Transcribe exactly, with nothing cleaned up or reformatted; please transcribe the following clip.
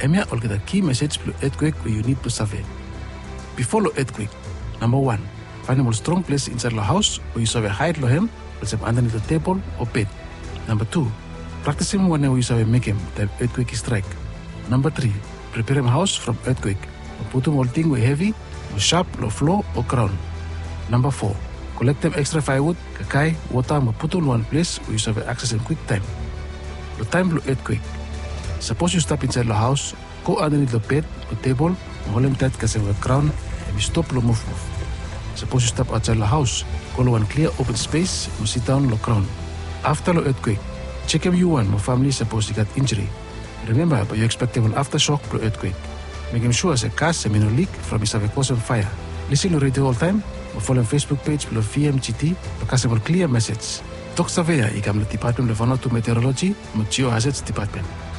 Emia will get a key message to earthquake where you need to survey. Before the earthquake, number one, find a more strong place inside the house where you survey hide lohem, let's say underneath the table or bed. Number two, practice him whenever you survey make him the earthquake strike. Number three, prepare him house from earthquake. Put him all thing with heavy, or sharp, low floor or ground. Number four, collect them extra firewood, kakai, water, and put on one place where you survey access in quick time. The time blue earthquake. Suppose you step inside the house, go underneath the bed or table, and hold him tight because of the ground, and you stop the move move. Suppose you step outside the house, go to one clear open space, and sit down on the ground. After the earthquake, check if you want my family suppose you got injury. Remember, but you expect an aftershock for earthquake. Making sure as a cast and no leak from his cause on fire. Listen to radio all time, or follow on Facebook page below V M G T because of a clear message. Talk surveyor, ik am the Department of Vanuatu Meteorology, met Geohazards Department.